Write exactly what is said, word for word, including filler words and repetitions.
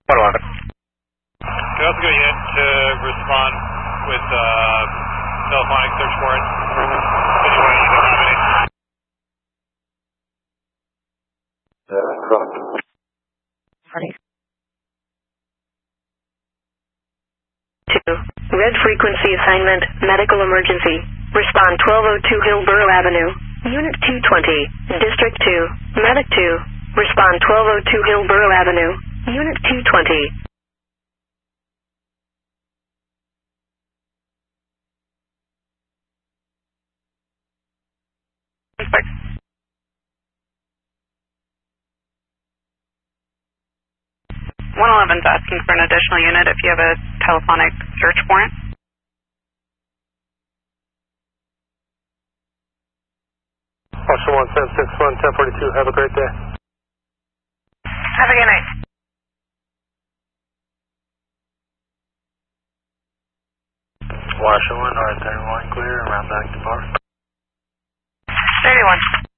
one eleven. We also got a unit to respond with uh, telephonic search warrant. Anyone you don't have any. Uh, wrong. Two. Red frequency assignment, medical emergency. Respond twelve oh two Hillsborough Avenue. Unit two twenty. District two. Medic two. Respond twelve oh two Hillsborough Avenue. Unit two twenty. one eleven's asking for an additional unit if you have a telephonic search warrant. Option one seven six one, ten forty-two, have a great day. Have a good night. Washington, R thirty-one clear, around back to bar. thirty-one.